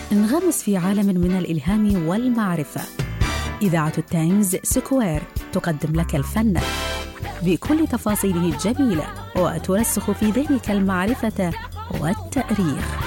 انغمس في عالم من الإلهام والمعرفة. إذاعة التايمز سكوير تقدم لك الفن بكل تفاصيله الجميلة، وترسخ في ذهنك المعرفة والتأريخ.